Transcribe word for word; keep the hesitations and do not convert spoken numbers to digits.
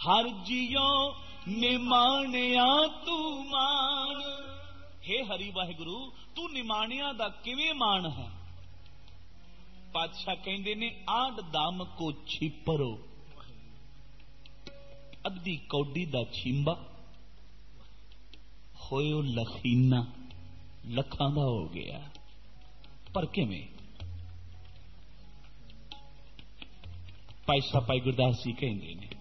हर जियो निमाणिया तू मान। हे हरि वाहिगुरु तू निमाणिया दा किवें मान है? पातशाह कहंदे ने आड़ दाम को छिपरो, अद्धी कौडी दा छिंबा होयो लखीना, लखां दा हो गया। पर किवें? भाई साहब भाई गुरदास जी कहंदे ने